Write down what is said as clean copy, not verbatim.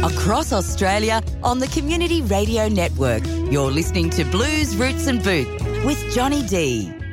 across Australia on the Community Radio Network. You're listening to Blues, Roots and Boots with Johnny D.